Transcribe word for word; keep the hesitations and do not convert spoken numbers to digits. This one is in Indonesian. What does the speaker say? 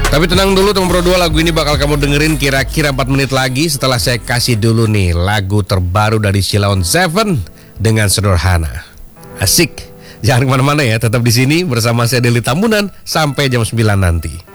Tapi tenang dulu teman Pro dua, lagu ini bakal kamu dengerin kira-kira empat menit lagi setelah saya kasih dulu nih lagu terbaru dari Sheila on Seven dengan Sederhana. Asik. Jangan kemana-mana ya, tetap di sini bersama saya Deli Tambunan sampai jam sembilan nanti.